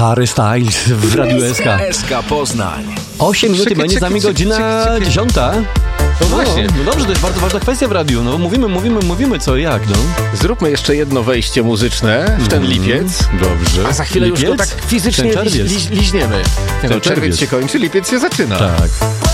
Harry Styles w Radiu SK. SK Poznań. 8 minut i będzie z nami godzina 10. No właśnie. No dobrze, to jest bardzo ważna kwestia w radiu. No mówimy co i jak, no. Zróbmy jeszcze jedno wejście muzyczne w ten lipiec. Dobrze. A za chwilę już go tak fizycznie Ten czerwiec. liźniemy. Ten Czerwiec czerwiec się kończy, lipiec się zaczyna. Tak.